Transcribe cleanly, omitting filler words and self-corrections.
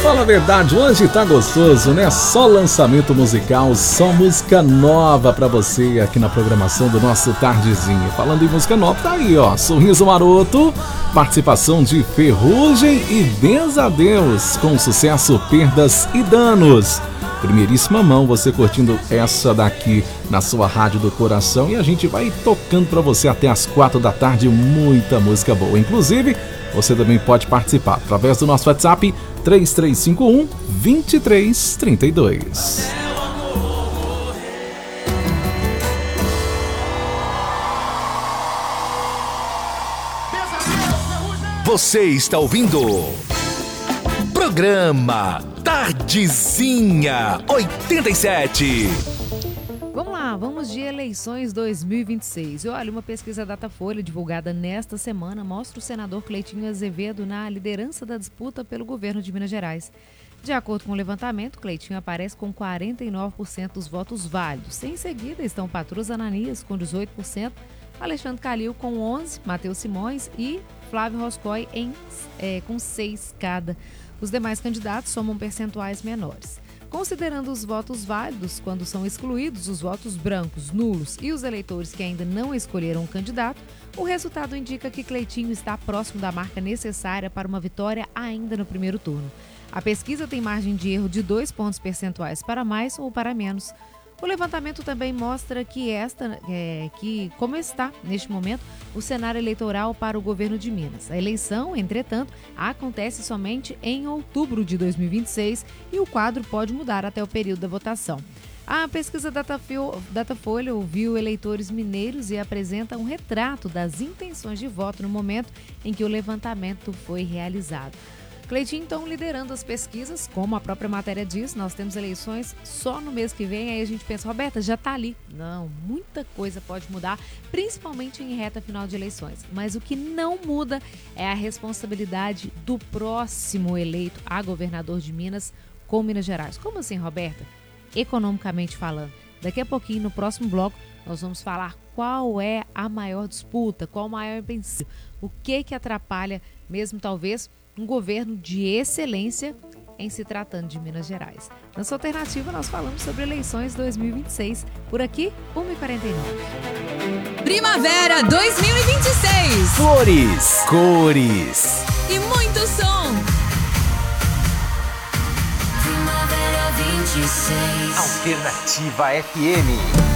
Fala a verdade, hoje tá gostoso, né? Só lançamento musical, só música nova pra você aqui na programação do nosso Tardezinha. Falando em música nova, tá aí, ó, Sorriso Maroto, participação de Ferrugem e Benza a Deus, com o sucesso Perdas e Danos. Primeiríssima mão, você curtindo essa daqui na sua rádio do coração, e a gente vai tocando pra você até as 4 da tarde, muita música boa. Inclusive, você também pode participar através do nosso WhatsApp 3351-2332. Você está ouvindo Programa Tardezinha 87. Vamos lá, vamos de eleições 2026. E olha, uma pesquisa Datafolha divulgada nesta semana mostra o senador Cleitinho Azevedo na liderança da disputa pelo governo de Minas Gerais. De acordo com o levantamento, Cleitinho aparece com 49% dos votos válidos. Em seguida estão Patrus Ananias com 18%, Alexandre Calil com 11%, Matheus Simões e Flávio Roscoe com 6% cada. Os demais candidatos somam percentuais menores. Considerando os votos válidos, quando são excluídos os votos brancos, nulos e os eleitores que ainda não escolheram um candidato, o resultado indica que Cleitinho está próximo da marca necessária para uma vitória ainda no primeiro turno. A pesquisa tem margem de erro de 2 pontos percentuais para mais ou para menos. O levantamento também mostra como está, neste momento, o cenário eleitoral para o governo de Minas. A eleição, entretanto, acontece somente em outubro de 2026 e o quadro pode mudar até o período da votação. A pesquisa Datafolha ouviu eleitores mineiros e apresenta um retrato das intenções de voto no momento em que o levantamento foi realizado. Cleitinho, então, liderando as pesquisas, como a própria matéria diz, nós temos eleições só no mês que vem, aí a gente pensa, Roberta, já tá ali. Não, muita coisa pode mudar, principalmente em reta final de eleições. Mas o que não muda é a responsabilidade do próximo eleito a governador de Minas com Minas Gerais. Como assim, Roberta? Economicamente falando. Daqui a pouquinho, no próximo bloco, nós vamos falar qual é a maior disputa, qual o maior empecilho, o que atrapalha mesmo, talvez, um governo de excelência em se tratando de Minas Gerais. Na sua alternativa, nós falamos sobre eleições 2026. Por aqui, 1h49. Primavera 2026. Flores, cores e muito som. Primavera 26. Alternativa FM.